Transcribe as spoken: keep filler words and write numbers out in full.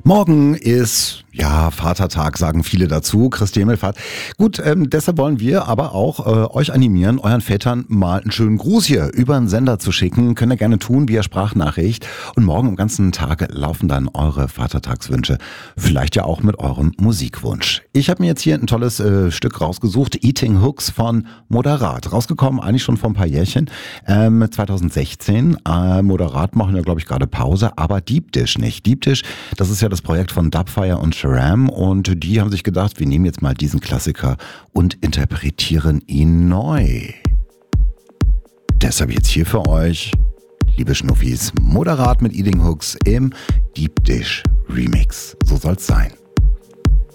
Morgen ist, ja, Vatertag, sagen viele dazu, Christi Himmelfahrt. Gut, ähm, deshalb wollen wir aber auch äh, euch animieren, euren Vätern mal einen schönen Gruß hier über den Sender zu schicken. Könnt ihr gerne tun via Sprachnachricht. Und morgen am ganzen Tag laufen dann eure Vatertagswünsche. Vielleicht ja auch mit eurem Musikwunsch. Ich habe mir jetzt hier ein tolles äh, Stück rausgesucht. Eating Hooks von Moderat. Rausgekommen eigentlich schon vor ein paar Jährchen. Ähm, zwanzig sechzehn. Äh, Moderat machen ja, glaube ich, gerade Pause. Aber Deep Dish nicht. Deep Dish, das ist ja das Projekt von Dubfire und Sharam. Und die haben sich gedacht, wir nehmen jetzt mal diesen Klassiker und interpretieren ihn neu. Deshalb jetzt hier für euch, liebe Schnuffis, Moderat mit Eating Hooks im Deep Dish Remix. So soll's sein.